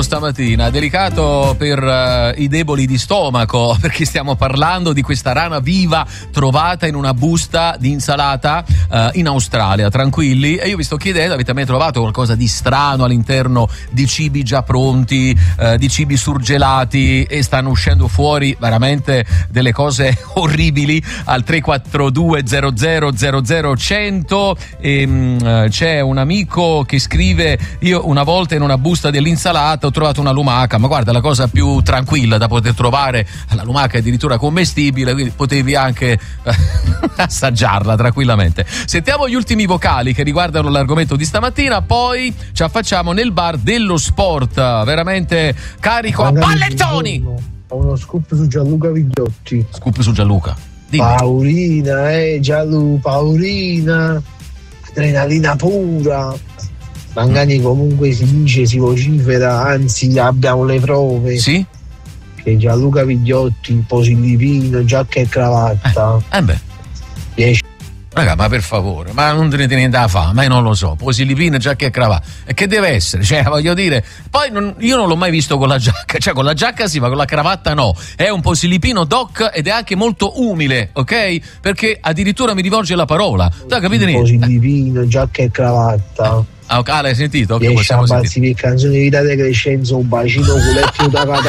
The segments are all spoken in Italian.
stamattina, delicato per i deboli di stomaco, perché stiamo parlando di questa rana viva trovata in una busta di insalata in Australia. Tranquilli, e io vi sto chiedendo, avete mai trovato qualcosa di strano all'interno di cibi già pronti, di cibi surgelati, e stanno uscendo fuori veramente delle cose orribili al 342 00 100. E c'è un amico che scrive: io una volta in una busta dell'insalata ho trovato una lumaca, ma guarda, la cosa più tranquilla da poter trovare, la lumaca è addirittura commestibile, quindi potevi anche assaggiarla tranquillamente. Sentiamo gli ultimi vocali che riguardano l'argomento di stamattina, poi ci affacciamo nel bar dello sport, veramente carico a pallettoni. Ho uno scoop su Gianluca Vigliotti. Scoop su Gianluca. Dimmi. Paurina, Gianluca, Paurina, adrenalina pura. Mangani comunque si dice, si vocifera, anzi abbiamo le prove. Sì? Che Gianluca Vigliotti, posillipino, giacca e cravatta. Beh. 10. Raga, ma per favore, ma non te ne niente da fare, ma io non lo so, posillipino, giacca e cravatta, e che deve essere? Cioè, voglio dire, poi io non l'ho mai visto con la giacca, cioè con la giacca sì, ma con la cravatta no, è un posillipino doc ed è anche molto umile, ok? Perché addirittura mi rivolge la parola, tu capite niente? Posillipino, giacca e cravatta. Ah, l'hai sentito? 10 abbazzi per canzoni di vita di Crescenzo, un bacino culetto da catana.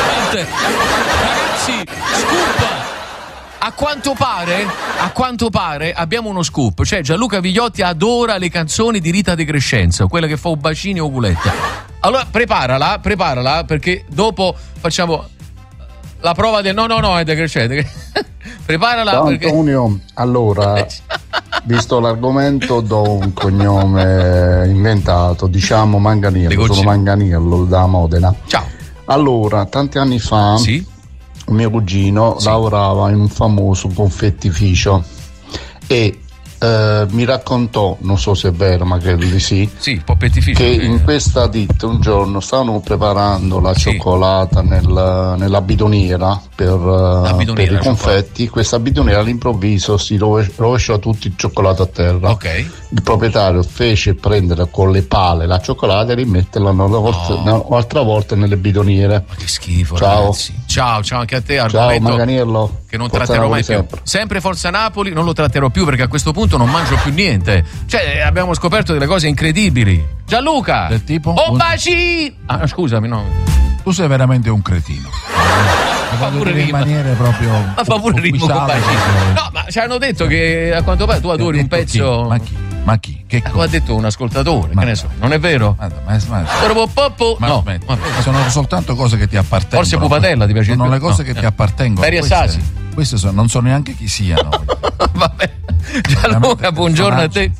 Ragazzi, scoop! A quanto pare abbiamo uno scoop, cioè Gianluca Vigliotti adora le canzoni di Rita De Crescenzo, quella che fa un bacini o culetta. Allora preparala, perché dopo facciamo la prova del no, è De Crescenzo. Preparala. Ciao perché... Antonio, allora, visto l'argomento, do un cognome inventato, diciamo Manganiello, sono Manganiello da Modena. Ciao. Allora, tanti anni fa... Sì? Mio cugino lavorava in un famoso confettificio e mi raccontò, non so se è vero, ma credo di sì, popettificio, che in questa ditta un giorno stavano preparando la cioccolata nella bidoniera per i confetti. Questa bidoniera all'improvviso si rovesciò tutto il cioccolato a terra. Il proprietario fece prendere con le pale la cioccolata e rimetterla un'altra volta nelle bidoniere. Ma che schifo, ciao ragazzi. Ciao anche a te. Ciao Manganiello, che non tratterò mai più. Sempre Forza Napoli, non lo tratterò più perché a questo punto non mangio più niente. Cioè, abbiamo scoperto delle cose incredibili. Gianluca! Del tipo? Baci! Scusami, no. Tu sei veramente un cretino. Fa pure in maniere proprio. Ma fa pure rima con bacino. No, ma ci hanno detto che a quanto pare tu adori un pezzo. Ma chi? Che cosa? Ha detto un ascoltatore, che ne so, non è vero? No, sono soltanto cose che ti appartengono. Forse Pupatella ti piace? Sono le cose che ti appartengono. Peri Assasi. Queste non so neanche chi siano. Vabbè. Gianluca, buongiorno a te.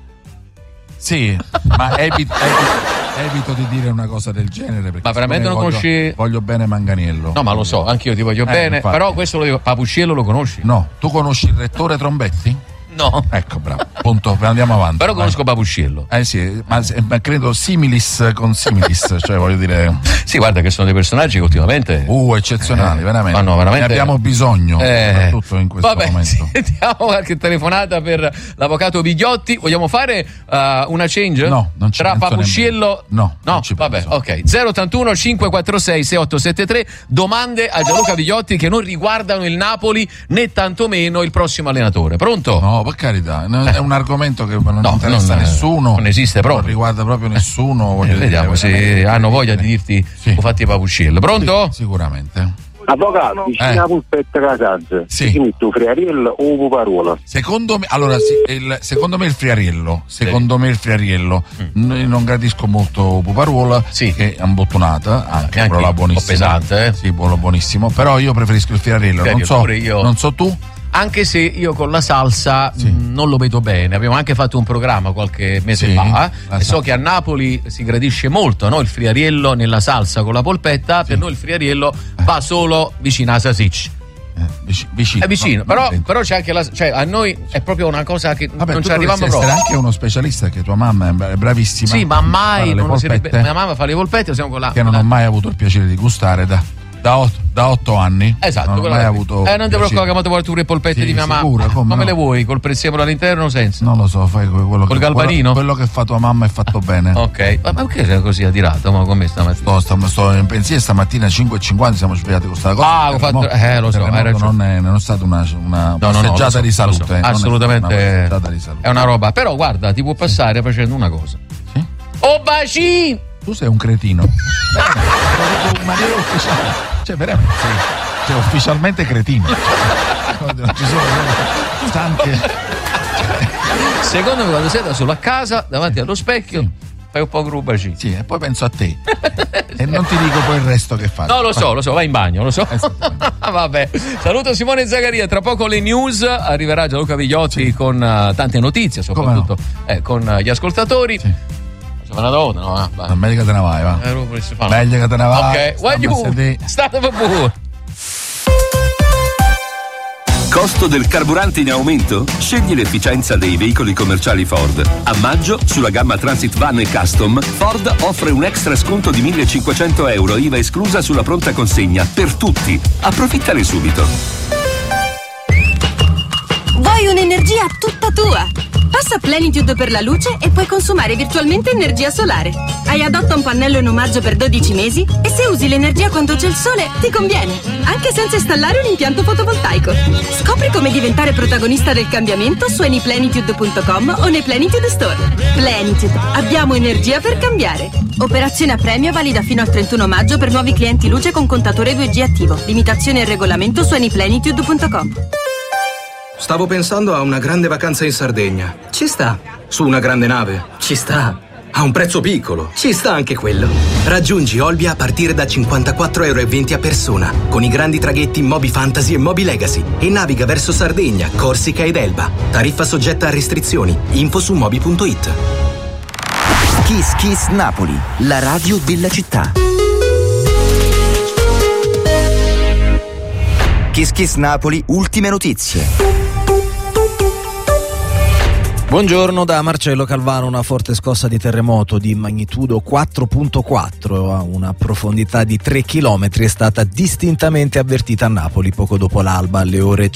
Sì, ma evito di dire una cosa del genere perché ma veramente non conosci? Voglio bene Manganiello. No, ma lo so, anch'io ti voglio bene, infatti. però questo lo dico. Papusciello lo conosci? No, tu conosci il rettore Trombetti? No. Ecco, bravo. Punto, andiamo avanti. Però conosco Papusciello. Sì, ma credo similis con similis, cioè voglio dire. Sì, guarda che sono dei personaggi che ultimamente eccezionali, veramente. veramente. Ne abbiamo bisogno, soprattutto in questo momento. Sentiamo qualche telefonata per l'avvocato Vigliotti. Vogliamo fare una change? No, non c'è. Tra Papusciello? No, vabbè, ok. 081 546 6873. Domande a Gianluca Vigliotti che non riguardano il Napoli né tantomeno il prossimo allenatore. Pronto? No, per carità, è un argomento che non interessa a nessuno, non esiste proprio, non riguarda proprio nessuno. Vediamo se hanno voglia di dirti ho fatti Papusciello. Pronto? Sì, sicuramente. Avvocato, vicino alla polpetta casaggia, si mette un friariello o un puparuolo? Secondo me, allora, secondo me il friariello. Non gradisco molto puparuola, che è imbottonata, anche però la buonissima. Un po' pesante, Sì, buonissimo, però io preferisco il friariello, non so tu. Anche se io con la salsa non lo vedo bene. Abbiamo anche fatto un programma qualche mese fa e so che a Napoli si gradisce molto, no? Il friariello nella salsa con la polpetta. Per noi il friariello va solo vicino a Sasic. Vicino. È vicino, però c'è anche cioè a noi è proprio una cosa che non ci arriviamo proprio. Essere anche uno specialista, che tua mamma è bravissima. Sì, ma mai non mia mamma fa le polpette, siamo con la. Che non ho mai avuto il piacere di gustare da Da 8 anni. Esatto. Non ho mai avuto. Non ti preoccupare, ma ti vuoi pure i polpetti di mia mamma. Come le vuoi? Col prezzemolo all'interno o senza? Non lo so, fai quello col galvanino? Quello che fa tua mamma è fatto bene. Ok. Ma perché sei così attirato? Ma come stamattina? Sto in pensiero stamattina 5:50 siamo svegliati con questa cosa. Ho fatto. Lo so, hai ragione. Non è stata una passeggiata di salute. Assolutamente. È una roba. Però guarda, ti può passare facendo una cosa. Sì? Oh bacino! Tu sei un cretino. In maniera ufficiale. Cioè, veramente. Sei ufficialmente cretino. Non ci sono tante. Secondo me, quando sei da solo a casa, davanti allo specchio, fai un po' grubacino. Sì, e poi penso a te. E non ti dico poi il resto che fai. No, lo so, vai in bagno, lo so. Vabbè. Saluto Simone Zagaria, tra poco le news, arriverà Gianluca Vigliotti con tante notizie, soprattutto con gli ascoltatori. Sì. Una donna, no? Meglio che te ne vai, va. Meglio che te ne vai. Ok, guagliù. State pure. Costo del carburante in aumento? Scegli l'efficienza dei veicoli commerciali Ford. A maggio, sulla gamma Transit Van e Custom, Ford offre un extra sconto di €1.500, IVA esclusa sulla pronta consegna, per tutti. Approfittane subito. Vuoi un'energia tutta tua? Passa a Plenitude per la luce e puoi consumare virtualmente energia solare. Hai adotta un pannello in omaggio per 12 mesi e se usi l'energia quando c'è il sole ti conviene, anche senza installare un impianto fotovoltaico. Scopri come diventare protagonista del cambiamento su anyplenitude.com o nei Plenitude Store. Plenitude, abbiamo energia per cambiare. Operazione a premio valida fino al 31 maggio per nuovi clienti luce con contatore 2G attivo. Limitazioni e regolamento su anyplenitude.com. Stavo pensando a una grande vacanza in Sardegna. Ci sta. Su una grande nave. Ci sta. A un prezzo piccolo. Ci sta anche quello. Raggiungi Olbia a partire da €54,20 a persona, con i grandi traghetti Moby Fantasy e Moby Legacy, e naviga verso Sardegna, Corsica ed Elba. Tariffa soggetta a restrizioni. Info su moby.it. Kiss Kiss Napoli, la radio della città. Kiss Kiss Napoli, ultime notizie. Buongiorno da Marcello Calvano. Una forte scossa di terremoto di magnitudo 4.4 a una profondità di 3 chilometri è stata distintamente avvertita a Napoli poco dopo l'alba alle ore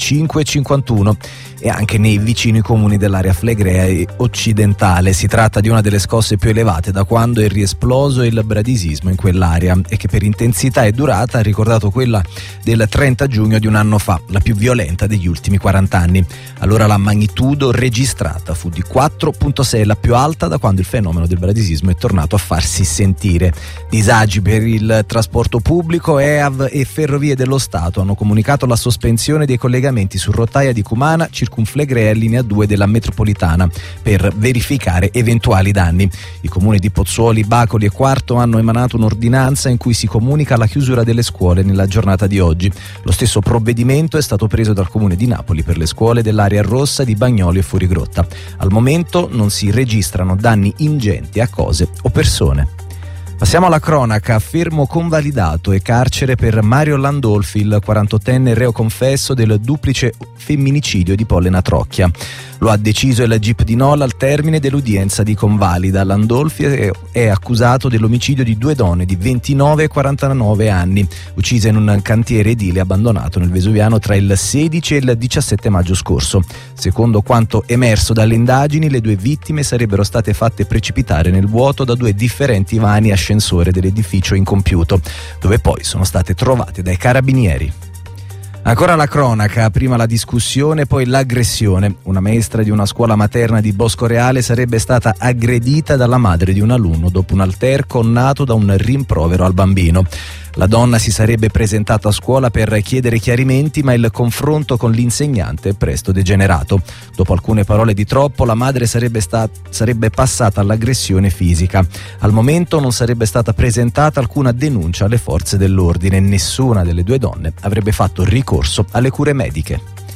5:51 e anche nei vicini comuni dell'area flegrea e occidentale. Si tratta di una delle scosse più elevate da quando è riesploso il bradisismo in quell'area e che per intensità e durata ha ricordato quella del 30 giugno di un anno fa, la più violenta degli ultimi 40 anni. Allora la magnitudo registrata fu di 4.6, la più alta da quando il fenomeno del bradisismo è tornato a farsi sentire. Disagi per il trasporto pubblico. EAV e Ferrovie dello Stato hanno comunicato la sospensione dei collegamenti su rotaia di Cumana, Circumflegrea e linea 2 della metropolitana per verificare eventuali danni. I comuni di Pozzuoli, Bacoli e Quarto hanno emanato un'ordinanza in cui si comunica la chiusura delle scuole nella giornata di oggi. Lo stesso provvedimento è stato preso dal comune di Napoli per le scuole dell'area rossa di Bagnoli e Fuorigrotta. Al momento non si registrano danni ingenti a cose o persone. Passiamo alla cronaca. Fermo convalidato e carcere per Mario Landolfi, il 48enne reo confesso del duplice femminicidio di Pollena Trocchia. Lo ha deciso il GIP di Nola al termine dell'udienza di convalida. Landolfi è accusato dell'omicidio di 2 donne di 29 e 49 anni, uccise in un cantiere edile abbandonato nel Vesuviano tra il 16 e il 17 maggio scorso. Secondo quanto emerso dalle indagini, le 2 vittime sarebbero state fatte precipitare nel vuoto da 2 differenti vani ascensore dell'edificio incompiuto, dove poi sono state trovate dai carabinieri. Ancora la cronaca, prima la discussione, poi l'aggressione. Una maestra di una scuola materna di Boscoreale sarebbe stata aggredita dalla madre di un alunno dopo un alterco nato da un rimprovero al bambino. La donna si sarebbe presentata a scuola per chiedere chiarimenti, ma il confronto con l'insegnante è presto degenerato. Dopo alcune parole di troppo, la madre sarebbe passata all'aggressione fisica. Al momento non sarebbe stata presentata alcuna denuncia alle forze dell'ordine. Nessuna delle 2 donne avrebbe fatto ricorso alle cure mediche.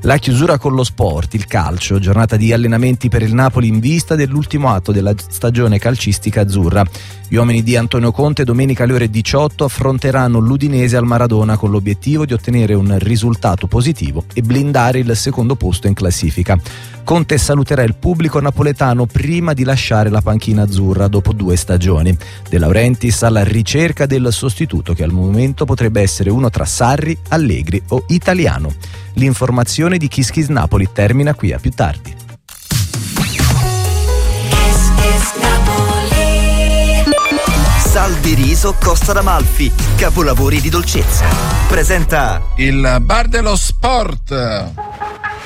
La chiusura con lo sport, il calcio, giornata di allenamenti per il Napoli in vista dell'ultimo atto della stagione calcistica azzurra. Gli uomini di Antonio Conte domenica alle ore 18 affronteranno l'Udinese al Maradona con l'obiettivo di ottenere un risultato positivo e blindare il secondo posto in classifica. Conte saluterà il pubblico napoletano prima di lasciare la panchina azzurra dopo 2 stagioni. De Laurentiis alla ricerca del sostituto che al momento potrebbe essere uno tra Sarri, Allegri o Italiano. L'informazione di Kiss Kiss Napoli termina qui, a più tardi. Sal di riso Costa d'Amalfi, capolavori di dolcezza. Presenta il Bar dello Sport.